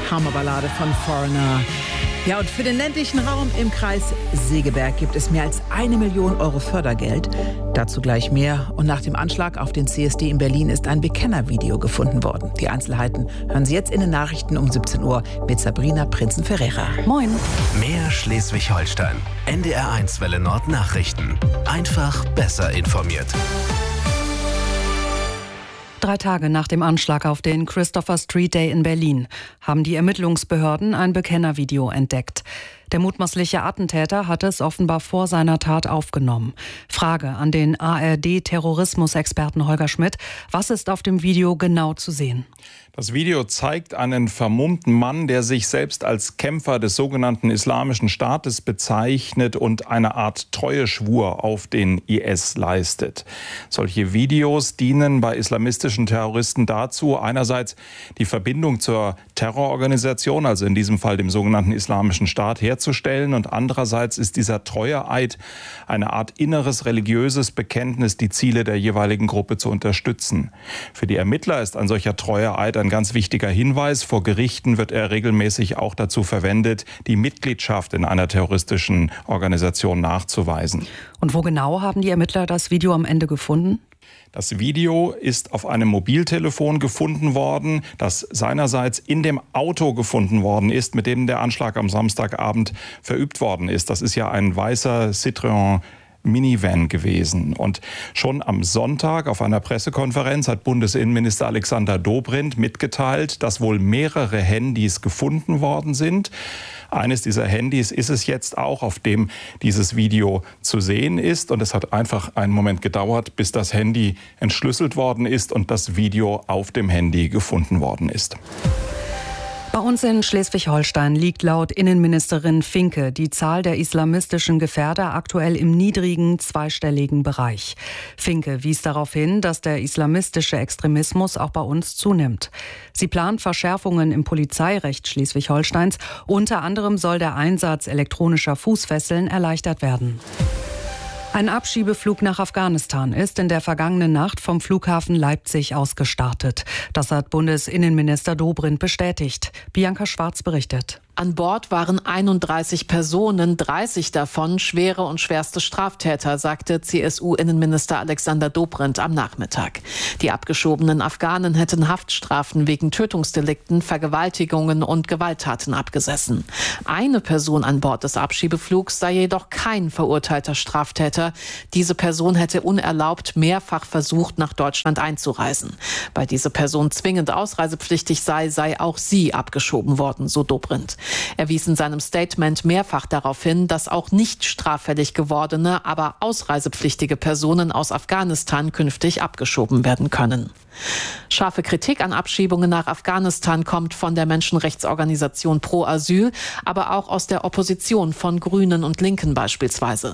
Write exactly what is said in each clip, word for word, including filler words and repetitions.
Hammerballade von Foreigner. Ja, und für den ländlichen Raum im Kreis Segeberg gibt es mehr als eine Million Euro Fördergeld. Dazu gleich mehr. Und nach dem Anschlag auf den C S D in Berlin ist ein Bekennervideo gefunden worden. Die Einzelheiten hören Sie jetzt in den Nachrichten um siebzehn Uhr mit Sabrina Prinzen-Ferreira. Moin. Mehr Schleswig-Holstein. N D R eins Welle Nord Nachrichten. Einfach besser informiert. Drei Tage nach dem Anschlag auf den Christopher Street Day in Berlin haben die Ermittlungsbehörden ein Bekennervideo entdeckt. Der mutmaßliche Attentäter hatte es offenbar vor seiner Tat aufgenommen. Frage an den A R D-Terrorismusexperten Holger Schmidt. Was ist auf dem Video genau zu sehen? Das Video zeigt einen vermummten Mann, der sich selbst als Kämpfer des sogenannten Islamischen Staates bezeichnet und eine Art Treueschwur auf den I S leistet. Solche Videos dienen bei islamistischen Terroristen dazu, einerseits die Verbindung zur Terrororganisation, also in diesem Fall dem sogenannten Islamischen Staat, herzustellen, und andererseits ist dieser Treueeid eine Art inneres religiöses Bekenntnis, die Ziele der jeweiligen Gruppe zu unterstützen. Für die Ermittler ist ein solcher Treueeid ein ganz wichtiger Hinweis. Vor Gerichten wird er regelmäßig auch dazu verwendet, die Mitgliedschaft in einer terroristischen Organisation nachzuweisen. Und wo genau haben die Ermittler das Video am Ende gefunden? Das Video ist auf einem Mobiltelefon gefunden worden, das seinerseits in dem Auto gefunden worden ist, mit dem der Anschlag am Samstagabend verübt worden ist. Das ist ja ein weißer Citroën Minivan gewesen. Und schon am Sonntag auf einer Pressekonferenz hat Bundesinnenminister Alexander Dobrindt mitgeteilt, dass wohl mehrere Handys gefunden worden sind. Eines dieser Handys ist es jetzt auch, auf dem dieses Video zu sehen ist. Und es hat einfach einen Moment gedauert, bis das Handy entschlüsselt worden ist und das Video auf dem Handy gefunden worden ist. Bei uns in Schleswig-Holstein liegt laut Innenministerin Finke die Zahl der islamistischen Gefährder aktuell im niedrigen zweistelligen Bereich. Finke wies darauf hin, dass der islamistische Extremismus auch bei uns zunimmt. Sie plant Verschärfungen im Polizeirecht Schleswig-Holsteins. Unter anderem soll der Einsatz elektronischer Fußfesseln erleichtert werden. Ein Abschiebeflug nach Afghanistan ist in der vergangenen Nacht vom Flughafen Leipzig aus gestartet. Das hat Bundesinnenminister Dobrindt bestätigt. Bianca Schwarz berichtet. An Bord waren einunddreißig Personen, dreißig davon schwere und schwerste Straftäter, sagte C S U-Innenminister Alexander Dobrindt am Nachmittag. Die abgeschobenen Afghanen hätten Haftstrafen wegen Tötungsdelikten, Vergewaltigungen und Gewalttaten abgesessen. Eine Person an Bord des Abschiebeflugs sei jedoch kein verurteilter Straftäter. Diese Person hätte unerlaubt mehrfach versucht, nach Deutschland einzureisen. Weil diese Person zwingend ausreisepflichtig sei, sei auch sie abgeschoben worden, so Dobrindt. Er wies in seinem Statement mehrfach darauf hin, dass auch nicht straffällig gewordene, aber ausreisepflichtige Personen aus Afghanistan künftig abgeschoben werden können. Scharfe Kritik an Abschiebungen nach Afghanistan kommt von der Menschenrechtsorganisation Pro Asyl, aber auch aus der Opposition von Grünen und Linken beispielsweise.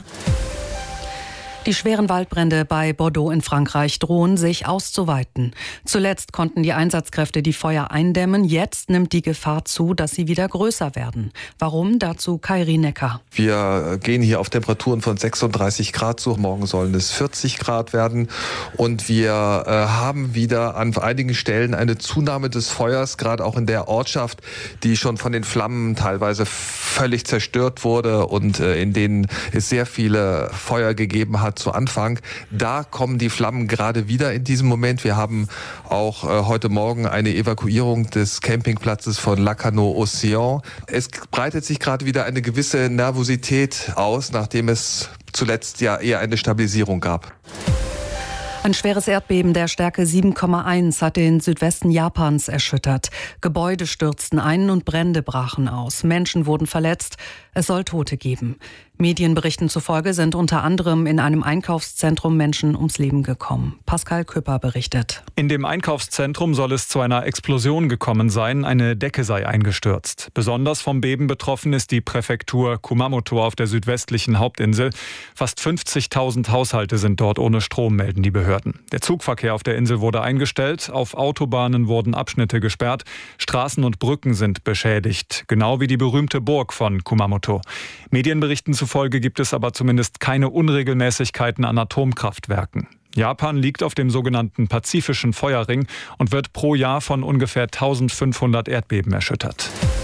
Die schweren Waldbrände bei Bordeaux in Frankreich drohen sich auszuweiten. Zuletzt konnten die Einsatzkräfte die Feuer eindämmen. Jetzt nimmt die Gefahr zu, dass sie wieder größer werden. Warum? Dazu Kairi Necker. Wir gehen hier auf Temperaturen von sechsunddreißig Grad zu. Morgen sollen es vierzig Grad werden. Und wir äh, haben wieder an einigen Stellen eine Zunahme des Feuers, gerade auch in der Ortschaft, die schon von den Flammen teilweise völlig zerstört wurde und äh, in denen es sehr viele Feuer gegeben hat zu Anfang. Da kommen die Flammen gerade wieder in diesem Moment. Wir haben auch äh, heute Morgen eine Evakuierung des Campingplatzes von Lacanau-Océan. Es breitet sich gerade wieder eine gewisse Nervosität aus, nachdem es zuletzt ja eher eine Stabilisierung gab. Ein schweres Erdbeben der Stärke sieben Komma eins hat den Südwesten Japans erschüttert. Gebäude stürzten ein und Brände brachen aus. Menschen wurden verletzt. Es soll Tote geben. Medienberichten zufolge sind unter anderem in einem Einkaufszentrum Menschen ums Leben gekommen. Pascal Küpper berichtet. In dem Einkaufszentrum soll es zu einer Explosion gekommen sein. Eine Decke sei eingestürzt. Besonders vom Beben betroffen ist die Präfektur Kumamoto auf der südwestlichen Hauptinsel. Fast fünfzigtausend Haushalte sind dort ohne Strom, melden die Behörden. Der Zugverkehr auf der Insel wurde eingestellt. Auf Autobahnen wurden Abschnitte gesperrt. Straßen und Brücken sind beschädigt. Genau wie die berühmte Burg von Kumamoto. Medienberichten zufolge gibt es aber zumindest keine Unregelmäßigkeiten an Atomkraftwerken. Japan liegt auf dem sogenannten Pazifischen Feuerring und wird pro Jahr von ungefähr eintausendfünfhundert Erdbeben erschüttert.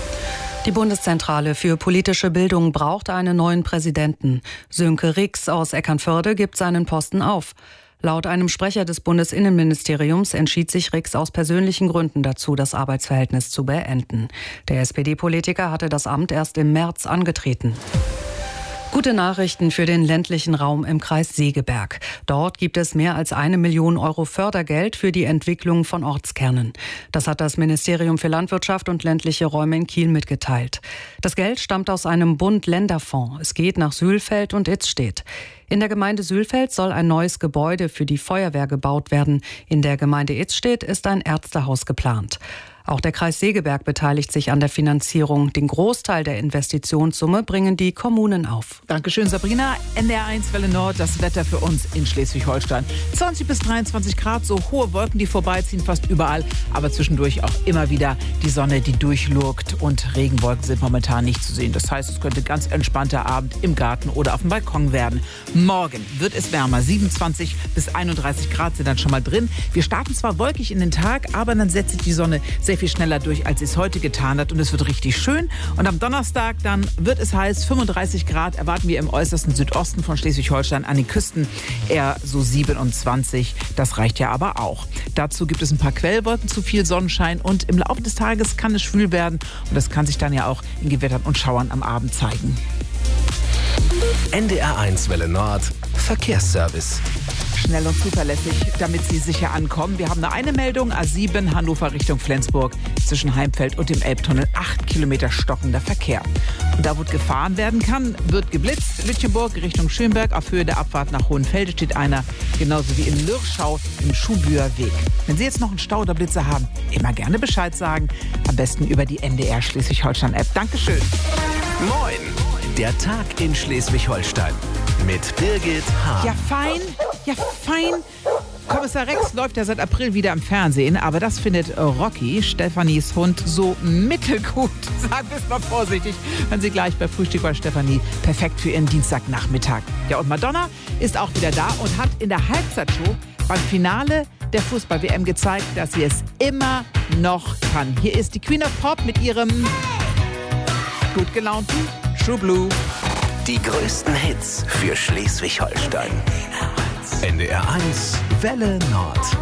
Die Bundeszentrale für politische Bildung braucht einen neuen Präsidenten. Sönke Rix aus Eckernförde gibt seinen Posten auf. Laut einem Sprecher des Bundesinnenministeriums entschied sich Rix aus persönlichen Gründen dazu, das Arbeitsverhältnis zu beenden. Der S P D-Politiker hatte das Amt erst im März angetreten. Gute Nachrichten für den ländlichen Raum im Kreis Segeberg. Dort gibt es mehr als eine Million Euro Fördergeld für die Entwicklung von Ortskernen. Das hat das Ministerium für Landwirtschaft und ländliche Räume in Kiel mitgeteilt. Das Geld stammt aus einem Bund-Länder-Fonds. Es geht nach Sülfeld und Itzstedt. In der Gemeinde Sülfeld soll ein neues Gebäude für die Feuerwehr gebaut werden. In der Gemeinde Itzstedt ist ein Ärztehaus geplant. Auch der Kreis Segeberg beteiligt sich an der Finanzierung. Den Großteil der Investitionssumme bringen die Kommunen auf. Dankeschön, Sabrina. N D R eins Welle Nord, das Wetter für uns in Schleswig-Holstein. zwanzig bis dreiundzwanzig Grad, so hohe Wolken, die vorbeiziehen, fast überall. Aber zwischendurch auch immer wieder die Sonne, die durchlurkt. Und Regenwolken sind momentan nicht zu sehen. Das heißt, es könnte ganz entspannter Abend im Garten oder auf dem Balkon werden. Morgen wird es wärmer. siebenundzwanzig bis einunddreißig Grad sind dann schon mal drin. Wir starten zwar wolkig in den Tag, aber dann setzt sich die Sonne sehr viel schneller durch, als sie es heute getan hat. Und es wird richtig schön. Und am Donnerstag dann wird es heiß. fünfunddreißig Grad erwarten wir im äußersten Südosten von Schleswig-Holstein, an den Küsten eher so siebenundzwanzig. Das reicht ja aber auch. Dazu gibt es ein paar Quellwolken, zu viel Sonnenschein. Und im Laufe des Tages kann es schwül werden. Und das kann sich dann ja auch in Gewittern und Schauern am Abend zeigen. N D R eins Welle Nord Verkehrsservice. Schnell und zuverlässig, damit Sie sicher ankommen. Wir haben eine, eine Meldung, A sieben Hannover Richtung Flensburg, zwischen Heimfeld und dem Elbtunnel, acht Kilometer stockender Verkehr. Und da, wo gefahren werden kann, wird geblitzt. Lütjenburg Richtung Schönberg, auf Höhe der Abfahrt nach Hohenfelde steht einer, genauso wie in Lürschau im Schubüer Weg. Wenn Sie jetzt noch einen Stau oder Blitzer haben, immer gerne Bescheid sagen, am besten über die N D R Schleswig-Holstein-App. Dankeschön. Moin, der Tag in Schleswig-Holstein mit Birgit H. Ja, fein, ja, fein. Kommissar Rex läuft ja seit April wieder im Fernsehen, aber das findet Rocky, Stephanies Hund, so mittelgut. Sagen wir es mal vorsichtig, wenn Sie gleich bei Frühstück bei Stefanie, perfekt für Ihren Dienstagnachmittag. Ja, und Madonna ist auch wieder da und hat in der Halbzeitshow beim Finale der Fußball-W M gezeigt, dass sie es immer noch kann. Hier ist die Queen of Pop mit ihrem gut gelaunten True Blue. Die größten Hits für Schleswig-Holstein. N D R eins Welle Nord.